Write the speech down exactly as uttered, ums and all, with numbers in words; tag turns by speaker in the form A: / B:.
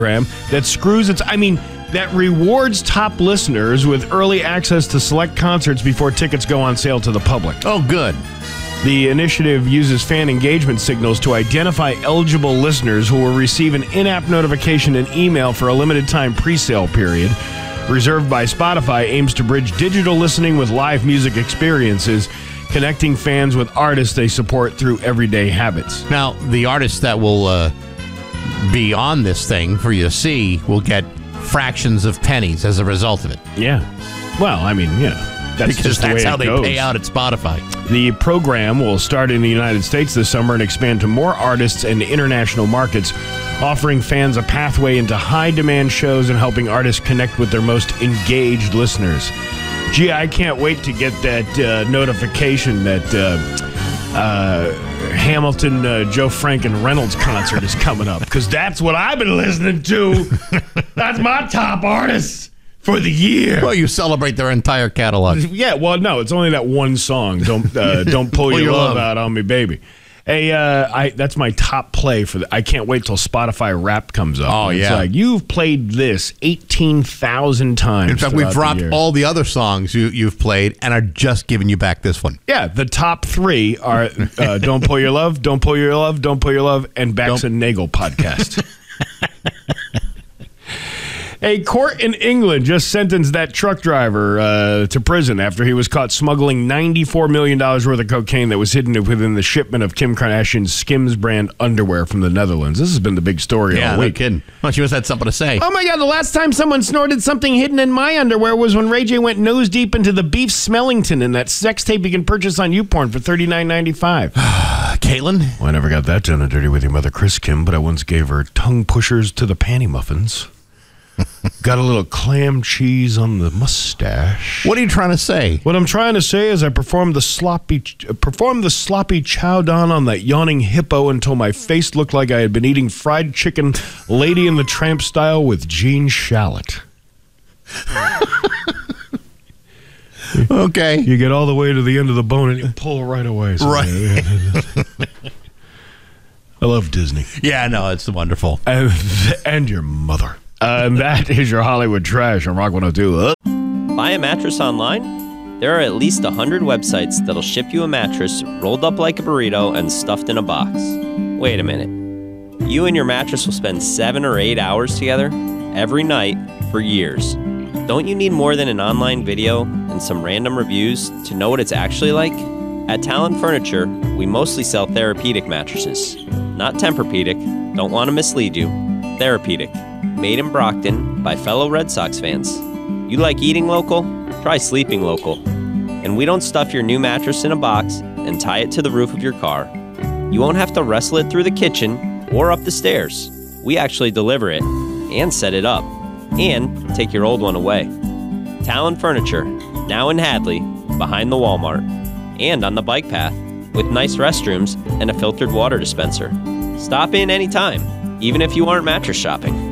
A: program that screws its, I mean, that rewards top listeners with early access to select concerts before tickets go on sale to the public.
B: Oh, good.
A: The initiative uses fan engagement signals to identify eligible listeners who will receive an in-app notification and email for a limited time pre-sale period. Reserved by Spotify aims to bridge digital listening with live music experiences, connecting fans with artists they support through everyday habits.
B: Now, the artists that will uh, be on this thing for you to see will get fractions of pennies as a result of it.
A: Yeah. Well, I mean, you know, that's
B: because
A: just the
B: that's
A: way
B: how
A: it
B: they
A: goes.
B: pay out at Spotify.
A: The program will start in the United States this summer and expand to more artists and international markets, offering fans a pathway into high-demand shows and helping artists connect with their most engaged listeners. Gee, I can't wait to get that uh, notification that uh, uh, Hamilton, uh, Joe Frank, and Reynolds concert is coming up, because that's what I've been listening to. That's my top artists for the year.
B: Well, you celebrate their entire catalog.
A: Yeah, well, no, it's only that one song. Don't uh, don't pull, pull your, your love, love out on me, baby. Hey, uh, I that's my top play for the. I can't wait till Spotify Wrapped comes up.
B: Oh,
A: it's
B: yeah.
A: Like, you've played this eighteen thousand times.
B: In fact, we've dropped all the other songs you, you've played and are just giving you back this one.
A: Yeah, the top three are uh, Don't Pull Your Love, Don't Pull Your Love, Don't Pull Your Love, and Bax and Nagel podcast. A court in England just sentenced that truck driver uh, to prison after he was caught smuggling ninety-four million dollars worth of cocaine that was hidden within the shipment of Kim Kardashian's Skims brand underwear from the Netherlands. This has been the big story
B: yeah,
A: all
B: no
A: week.
B: kidding. Well, she must have had something to say.
A: Oh, my God, the last time someone snorted something hidden in my underwear was when Ray J went nose deep into the Beef Smellington in that sex tape you can purchase on YouPorn for thirty-nine ninety-five.
B: Caitlin?
A: Well, I never got that done and dirty with your mother, Chris Kim, but I once gave her tongue pushers to the panty muffins. Got a little clam cheese on the mustache.
B: What are you trying to say?
A: What I'm trying to say is I performed the sloppy uh, performed the sloppy chow down on that yawning hippo until my face looked like I had been eating fried chicken Lady and the Tramp style with Gene Shalit.
B: Okay.
A: You get all the way to the end of the bone and you pull right away. So
B: Right.
A: I love Disney.
B: Yeah, no, it's wonderful.
A: And, and your mother. Uh, and that is your Hollywood Trash on Rock one oh two. Uh.
C: Buy a mattress online? There are at least one hundred websites that'll ship you a mattress rolled up like a burrito and stuffed in a box. Wait a minute. You and your mattress will spend seven or eight hours together every night for years. Don't you need more than an online video and some random reviews to know what it's actually like? At Talon Furniture, we mostly sell therapeutic mattresses. Not Tempur-Pedic, don't want to mislead you. Therapeutic. Made in Brockton by fellow Red Sox fans. You like eating local? Try sleeping local. And we don't stuff your new mattress in a box and tie it to the roof of your car. You won't have to wrestle it through the kitchen or up the stairs. We actually deliver it and set it up and take your old one away. Talon Furniture, now in Hadley, behind the Walmart, and on the bike path with nice restrooms and a filtered water dispenser. Stop in anytime, even if you aren't mattress shopping.